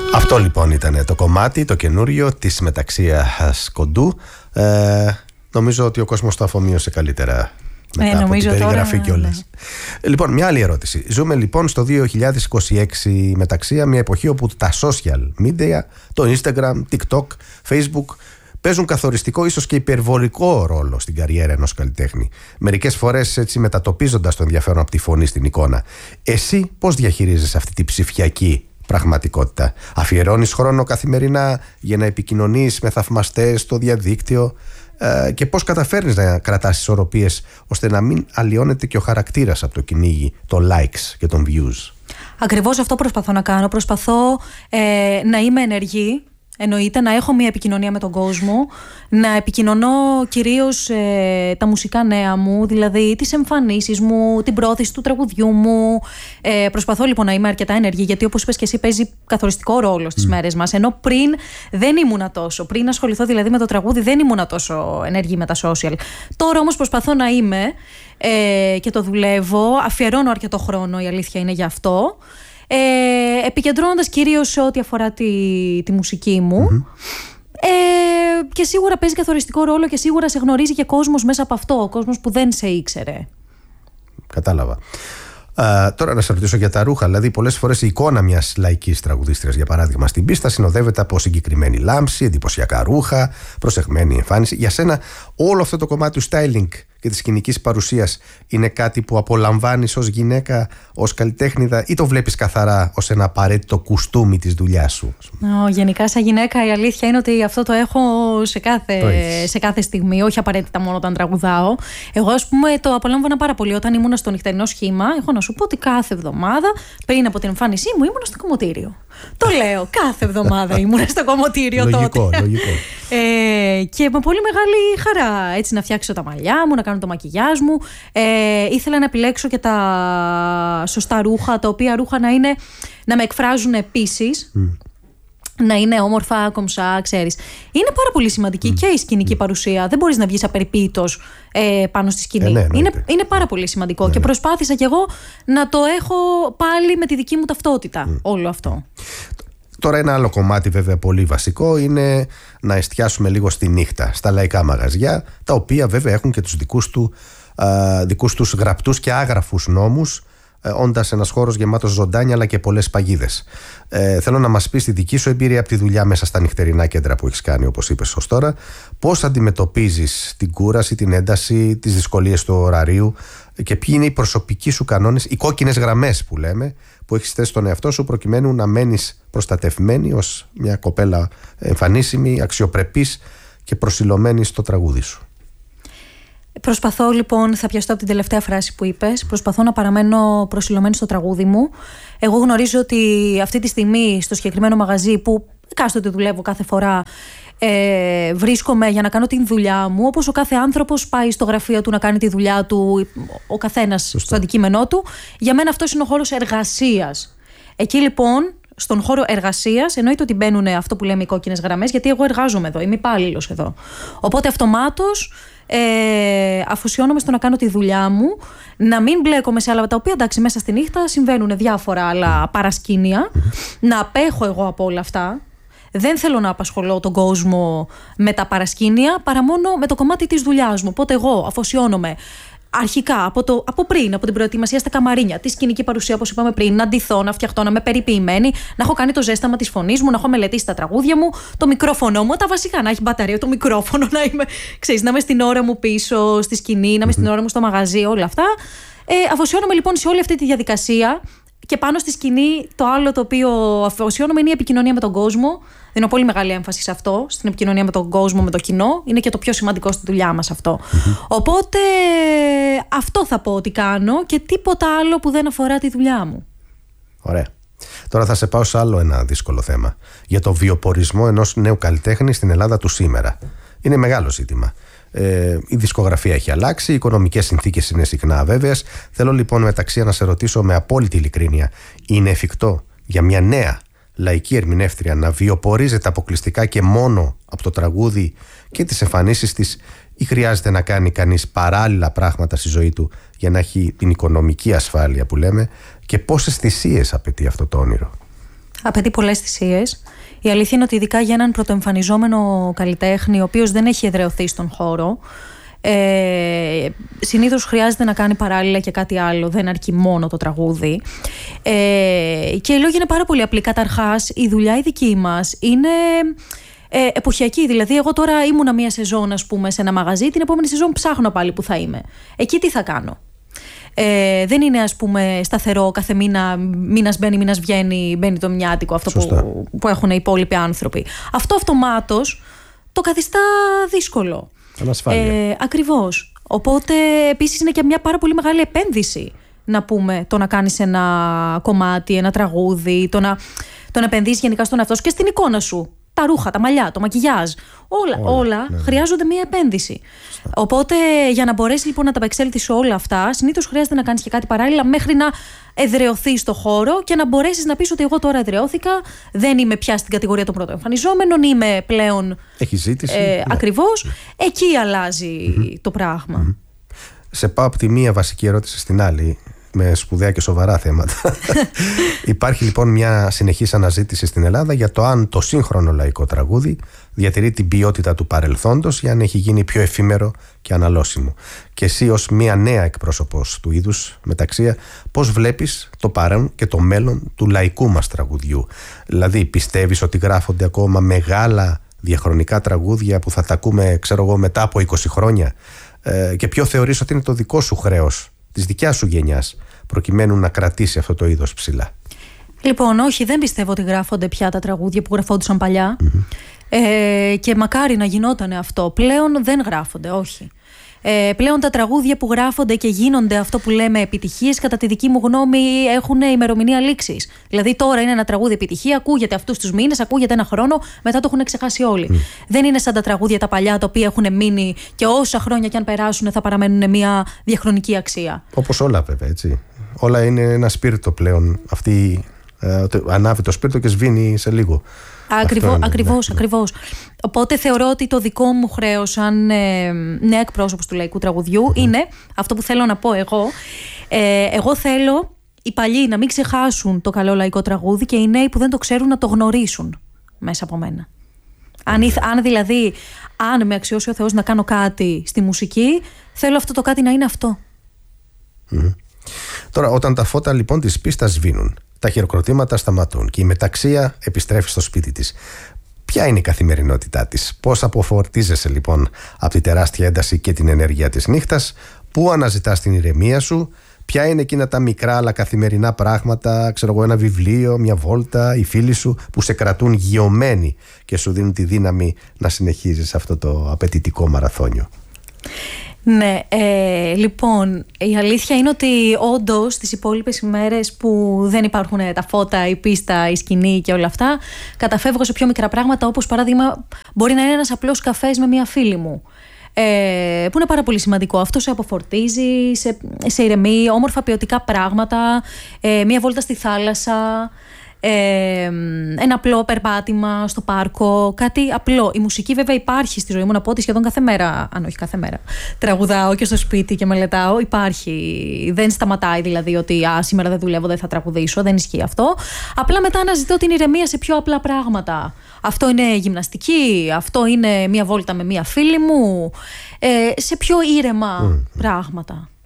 Αυτό λοιπόν ήταν το κομμάτι, το καινούριο της Μεταξίας Κοντού. Νομίζω ότι ο κόσμος το αφομοίωσε καλύτερα μετά από την περιγραφή κιόλας. Λοιπόν, μια άλλη ερώτηση. Ζούμε λοιπόν στο 2026 Μεταξία, μια εποχή όπου τα social media, το Instagram, TikTok, Facebook παίζουν καθοριστικό, ίσως και υπερβολικό ρόλο στην καριέρα ενός καλλιτέχνη. Μερικές φορές έτσι μετατοπίζοντας το ενδιαφέρον από τη φωνή στην εικόνα. Εσύ πώς διαχειρίζεσαι αυτή τη ψηφιακή πραγματικότητα? Αφιερώνεις χρόνο καθημερινά για να επικοινωνείς με θαυμαστές στο διαδίκτυο? Και πώς καταφέρνεις να κρατάς ισορροπίες ώστε να μην αλλοιώνεται και ο χαρακτήρας από το κυνήγι των likes και των views? Ακριβώς αυτό προσπαθώ να κάνω. Προσπαθώ να είμαι ενεργή. Εννοείται να έχω μια επικοινωνία με τον κόσμο, να επικοινωνώ κυρίως τα μουσικά νέα μου, δηλαδή τις εμφανίσεις μου, την πρόθεση του τραγουδιού μου. Προσπαθώ λοιπόν να είμαι αρκετά ενεργή, γιατί όπως είπες και εσύ παίζει καθοριστικό ρόλο στις μέρες μας. Ενώ πριν δεν ήμουνα τόσο. Πριν ασχοληθώ δηλαδή με το τραγούδι δεν ήμουνα τόσο ενεργή με τα social. Τώρα όμως προσπαθώ να είμαι και το δουλεύω. Αφιερώνω αρκετό χρόνο, η αλήθεια είναι γι' αυτό. Επικεντρώνοντας κυρίως σε ό,τι αφορά τη μουσική μου. Και σίγουρα παίζει καθοριστικό ρόλο και σίγουρα σε γνωρίζει και κόσμος μέσα από αυτό, ο κόσμος που δεν σε ήξερε. Κατάλαβα. Τώρα να σε ρωτήσω για τα ρούχα. Δηλαδή, πολλές φορές η εικόνα μιας λαϊκής τραγουδίστριας, για παράδειγμα, στην πίστα συνοδεύεται από συγκεκριμένη λάμψη, εντυπωσιακά ρούχα, προσεγμένη εμφάνιση. Για σένα, όλο αυτό το κομμάτι του styling και της σκηνικής παρουσίας είναι κάτι που απολαμβάνεις ως γυναίκα, ως καλλιτέχνηδα, ή το βλέπεις καθαρά ως ένα απαραίτητο κουστούμι της δουλειάς σου? Γενικά, σαν γυναίκα, η αλήθεια είναι ότι αυτό το έχω σε κάθε στιγμή, όχι απαραίτητα μόνο όταν τραγουδάω. Εγώ, ας πούμε, το απολάμβανα πάρα πολύ όταν ήμουν στο νυχτερινό σχήμα. Έχω να σου πω ότι κάθε εβδομάδα πριν από την εμφάνισή μου ήμουν στο κομμωτήριο. Το λέω, κάθε εβδομάδα ήμουν στο κομμωτήριο λογικό, τότε. Λογικό. Και με πολύ μεγάλη χαρά έτσι να φτιάξω τα μαλλιά μου, να κάνω το μακιγιάζ μου. Ήθελα να επιλέξω και τα σωστά ρούχα, τα οποία ρούχα να με εκφράζουν επίσης. Να είναι όμορφα, κομψά, ξέρεις. Είναι πάρα πολύ σημαντική και η σκηνική παρουσία. Δεν μπορείς να βγεις απεριποίητος πάνω στη σκηνή. Είναι πάρα πολύ σημαντικό. Και προσπάθησα κι εγώ να το έχω πάλι με τη δική μου ταυτότητα όλο αυτό. Τώρα ένα άλλο κομμάτι βέβαια πολύ βασικό είναι να εστιάσουμε λίγο στη νύχτα, στα λαϊκά μαγαζιά, τα οποία βέβαια έχουν και τους δικούς τους γραπτούς και άγραφους νόμους, όντας ένας χώρος γεμάτος ζωντάνια αλλά και πολλές παγίδες. Θέλω να μας πεις τη δική σου εμπειρία από τη δουλειά μέσα στα νυχτερινά κέντρα που έχεις κάνει, όπως είπες ως τώρα. Πώς αντιμετωπίζεις την κούραση, την ένταση, τις δυσκολίες του ωραρίου και ποιοι είναι οι προσωπικοί σου κανόνες, οι κόκκινες γραμμές που λέμε, που έχεις θέσει στον εαυτό σου προκειμένου να μένεις προστατευμένη ως μια κοπέλα εμφανίσιμη, αξιοπρεπής και προσιλωμένη στο τραγούδι σου? Προσπαθώ λοιπόν, θα πιαστώ από την τελευταία φράση που είπες, προσπαθώ να παραμένω προσιλωμένη στο τραγούδι μου. Εγώ γνωρίζω ότι αυτή τη στιγμή στο συγκεκριμένο μαγαζί που εκάστοτε δουλεύω κάθε φορά, βρίσκομαι για να κάνω την δουλειά μου, όπως ο κάθε άνθρωπος πάει στο γραφείο του να κάνει τη δουλειά του, ο καθένας στο αντικείμενό του. Για μένα αυτός είναι ο χώρος εργασίας. Εκεί λοιπόν, στον χώρο εργασίας, εννοείται ότι μπαίνουν αυτό που λέμε οι κόκκινες γραμμές, γιατί εγώ εργάζομαι εδώ, είμαι υπάλληλος εδώ. Οπότε αυτομάτως αφοσιώνομαι στο να κάνω τη δουλειά μου, να μην μπλέκομαι σε άλλα τα οποία εντάξει μέσα στη νύχτα συμβαίνουν διάφορα άλλα παρασκήνια, να απέχω εγώ από όλα αυτά. Δεν θέλω να απασχολώ τον κόσμο με τα παρασκήνια παρά μόνο με το κομμάτι της δουλειάς μου. Οπότε εγώ αφοσιώνομαι αρχικά από πριν, από την προετοιμασία στα καμαρίνια, τη σκηνική παρουσία, όπως είπαμε πριν, να ντυθώ, να φτιαχτώ, να είμαι περιποιημένη, να έχω κάνει το ζέσταμα της φωνής μου, να έχω μελετήσει τα τραγούδια μου, το μικρόφωνο μου, τα βασικά, να έχει μπαταρία το μικρόφωνο, να είμαι στην ώρα μου πίσω στη σκηνή, να είμαι στην ώρα μου στο μαγαζί, όλα αυτά. Αφοσιώνομαι λοιπόν σε όλη αυτή τη διαδικασία. Και πάνω στη σκηνή, το άλλο το οποίο αφοσιώνομαι είναι η επικοινωνία με τον κόσμο. Δίνω πολύ μεγάλη έμφαση σε αυτό, στην επικοινωνία με τον κόσμο, με το κοινό. Είναι και το πιο σημαντικό στη δουλειά μας αυτό. Οπότε αυτό θα πω ότι κάνω και τίποτα άλλο που δεν αφορά τη δουλειά μου. Ωραία. Τώρα θα σε πάω σε άλλο ένα δύσκολο θέμα. Για το βιοπορισμό ενός νέου καλλιτέχνη στην Ελλάδα του σήμερα. Είναι μεγάλο ζήτημα. Η δισκογραφία έχει αλλάξει, οι οικονομικές συνθήκες είναι συχνά αβέβαιες. Θέλω λοιπόν μεταξύ να σε ρωτήσω με απόλυτη ειλικρίνεια, είναι εφικτό για μια νέα λαϊκή ερμηνεύτρια να βιοπορίζεται αποκλειστικά και μόνο από το τραγούδι και τις εμφανίσεις της, ή χρειάζεται να κάνει κανείς παράλληλα πράγματα στη ζωή του για να έχει την οικονομική ασφάλεια που λέμε, και πόσες θυσίες απαιτεί αυτό το όνειρο? Απαιτεί πολλές θυσίες. Η αλήθεια είναι ότι ειδικά για έναν πρωτοεμφανιζόμενο καλλιτέχνη, ο οποίος δεν έχει εδραιωθεί στον χώρο, συνήθως χρειάζεται να κάνει παράλληλα και κάτι άλλο, δεν αρκεί μόνο το τραγούδι. Και οι λόγοι είναι πάρα πολύ απλοί. Καταρχάς, η δουλειά η δική μας είναι εποχιακή. Δηλαδή, εγώ τώρα ήμουνα μία σεζόν, ας πούμε, σε ένα μαγαζί, την επόμενη σεζόν ψάχνω πάλι που θα είμαι. Εκεί τι θα κάνω? Δεν είναι, ας πούμε, σταθερό κάθε μήνα, μήνας μπαίνει, μήνας βγαίνει, μπαίνει το μνιάτικο, αυτό που έχουν οι υπόλοιποι άνθρωποι. Αυτό αυτομάτως το καθιστά δύσκολο. Ακριβώς. Οπότε επίσης είναι και μια πάρα πολύ μεγάλη επένδυση, να πούμε, το να κάνεις ένα κομμάτι, ένα τραγούδι, το να επενδύσεις γενικά στον εαυτό σου και στην εικόνα σου. Τα ρούχα, τα μαλλιά, το μακιγιάζ, όλα χρειάζονται μια επένδυση. Οπότε για να μπορέσεις λοιπόν να τα απεξέλθεις σε όλα αυτά, συνήθως χρειάζεται να κάνεις και κάτι παράλληλα μέχρι να εδραιωθείς στο χώρο και να μπορέσεις να πεις ότι εγώ τώρα εδραιώθηκα, δεν είμαι πια στην κατηγορία των πρωτοεμφανιζόμενων, είμαι πλέον. Έχει ζήτηση. Ακριβώς. Εκεί αλλάζει το πράγμα. Σε πάω από τη μία βασική ερώτηση στην άλλη, με σπουδαία και σοβαρά θέματα. Υπάρχει λοιπόν μια συνεχής αναζήτηση στην Ελλάδα για το αν το σύγχρονο λαϊκό τραγούδι διατηρεί την ποιότητα του παρελθόντος ή αν έχει γίνει πιο εφήμερο και αναλώσιμο. Και εσύ ως μια νέα εκπρόσωπος του είδους Μεταξία, πώς βλέπεις το παρόν και το μέλλον του λαϊκού μας τραγουδιού? Δηλαδή, πιστεύεις ότι γράφονται ακόμα μεγάλα διαχρονικά τραγούδια που θα τα ακούμε, ξέρω εγώ, μετά από 20 χρόνια? Και ποιο θεωρείς ότι είναι το δικό σου χρέος, της δικιάς σου γενιάς, προκειμένου να κρατήσει αυτό το είδος ψηλά? Λοιπόν, όχι, δεν πιστεύω ότι γράφονται πια τα τραγούδια που γραφόντουσαν παλιά. Και μακάρι να γινότανε αυτό. Πλέον δεν γράφονται, όχι. Πλέον τα τραγούδια που γράφονται και γίνονται αυτό που λέμε επιτυχίες, κατά τη δική μου γνώμη, έχουν ημερομηνία λήξης. Δηλαδή, τώρα είναι ένα τραγούδι επιτυχία, ακούγεται αυτούς τους μήνες, ακούγεται ένα χρόνο, μετά το έχουν ξεχάσει όλοι. Δεν είναι σαν τα τραγούδια τα παλιά, τα οποία έχουν μείνει και όσα χρόνια κι αν περάσουν θα παραμένουν μια διαχρονική αξία. Όπως όλα, βέβαια, έτσι. Όλα είναι ένα σπίρτο πλέον. Αυτή ανάβει το σπίρτο και σβήνει σε λίγο. Ακριβώς. Οπότε θεωρώ ότι το δικό μου χρέος σαν νέα εκπρόσωπος του λαϊκού τραγουδιού είναι αυτό που θέλω να πω εγώ. Εγώ θέλω οι παλιοί να μην ξεχάσουν το καλό λαϊκό τραγούδι και οι νέοι που δεν το ξέρουν να το γνωρίσουν μέσα από μένα. Αν με αξιώσει ο Θεός να κάνω κάτι στη μουσική, θέλω αυτό το κάτι να είναι αυτό. Τώρα, όταν τα φώτα λοιπόν της πίστας σβήνουν, τα χειροκροτήματα σταματούν και η Μεταξία επιστρέφει στο σπίτι της, ποια είναι η καθημερινότητά της? Πώς αποφορτίζεσαι λοιπόν από τη τεράστια ένταση και την ενέργεια της νύχτας? Πού αναζητάς την ηρεμία σου? Ποια είναι εκείνα τα μικρά αλλά καθημερινά πράγματα, ξέρω εγώ, ένα βιβλίο, μια βόλτα, οι φίλοι σου που σε κρατούν γιωμένοι και σου δίνουν τη δύναμη να συνεχίζεις αυτό το απαιτητικό μαραθώνιο? Ναι, λοιπόν, η αλήθεια είναι ότι όντως τις υπόλοιπες ημέρες που δεν υπάρχουν τα φώτα, η πίστα, η σκηνή και όλα αυτά, καταφεύγω σε πιο μικρά πράγματα, όπως παράδειγμα μπορεί να είναι ένας απλός καφές με μια φίλη μου, που είναι πάρα πολύ σημαντικό. Αυτό σε αποφορτίζει, σε ηρεμεί, όμορφα ποιοτικά πράγματα, μια βόλτα στη θάλασσα, ένα απλό περπάτημα στο πάρκο, κάτι απλό. Η μουσική βέβαια υπάρχει στη ζωή μου, να πω ότι σχεδόν κάθε μέρα, αν όχι κάθε μέρα, τραγουδάω και στο σπίτι και μελετάω. Υπάρχει, δεν σταματάει δηλαδή ότι σήμερα δεν δουλεύω, δεν θα τραγουδήσω, δεν ισχύει αυτό. Απλά μετά αναζητώ την ηρεμία σε πιο απλά πράγματα. Αυτό είναι γυμναστική, αυτό είναι μια βόλτα με μια φίλη μου, σε πιο ήρεμα πράγματα.